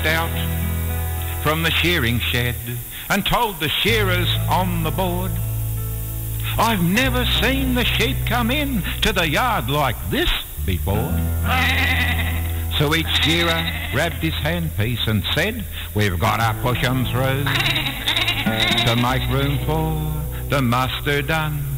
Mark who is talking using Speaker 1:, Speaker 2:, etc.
Speaker 1: out from the shearing shed and told the shearers on the board, I've never seen the sheep come in to the yard like this before. So each shearer grabbed his handpiece and said, we've got to push 'em through to make room for the muster done.